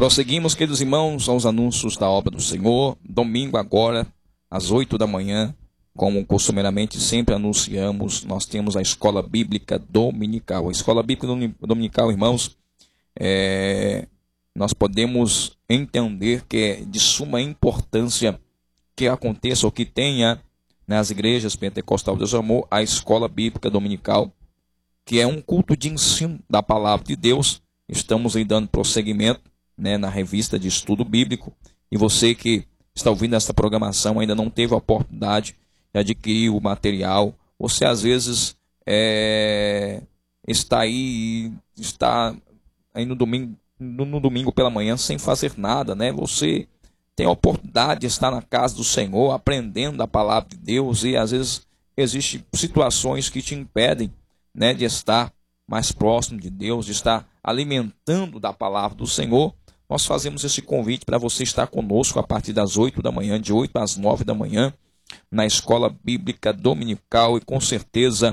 Prosseguimos, queridos irmãos, aos anúncios da obra do Senhor. Domingo agora, às 8 da manhã, como costumeiramente sempre anunciamos, nós temos a Escola Bíblica Dominical. A Escola Bíblica Dominical, irmãos, nós podemos entender que é de suma importância que aconteça ou que tenha nas igrejas Pentecostal Deus Amor a Escola Bíblica Dominical, que é um culto de ensino da Palavra de Deus. Estamos aí dando prosseguimento, na revista de estudo bíblico, e você que está ouvindo essa programação ainda não teve a oportunidade de adquirir o material, você às vezes está aí no domingo pela manhã sem fazer nada, você tem a oportunidade de estar na casa do Senhor, aprendendo a palavra de Deus, e às vezes existem situações que te impedem, de estar mais próximo de Deus, de estar alimentando da palavra do Senhor. Nós fazemos esse convite para você estar conosco a partir das 8 da manhã, de 8 às 9 da manhã, na Escola Bíblica Dominical, e com certeza